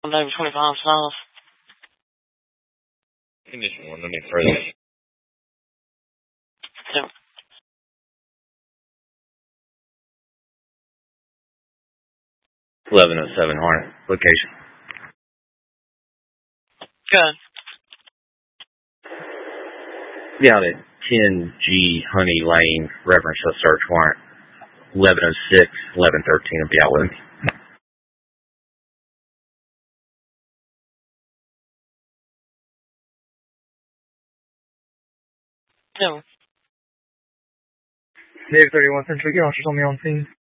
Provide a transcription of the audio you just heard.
Maybe 25 south. Condition 1, let me further. Yep. .1107 Hornet. Location. Good. Down at 10G Honey Lane, reference to search warrant. 1106, 1113 will be out with me. No. Dave 31 Central, get officers on me on scene.